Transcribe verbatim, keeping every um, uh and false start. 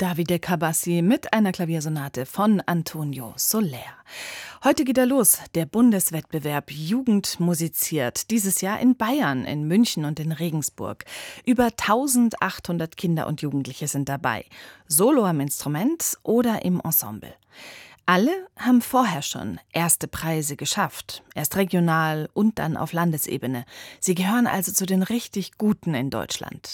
Davide Cabassi mit einer Klaviersonate von Antonio Soler. Heute geht er los, der Bundeswettbewerb Jugend musiziert. Dieses Jahr in Bayern, in München und in Regensburg. Über eintausendachthundert Kinder und Jugendliche sind dabei. Solo am Instrument oder im Ensemble. Alle haben vorher schon erste Preise geschafft. Erst regional und dann auf Landesebene. Sie gehören also zu den richtig Guten in Deutschland.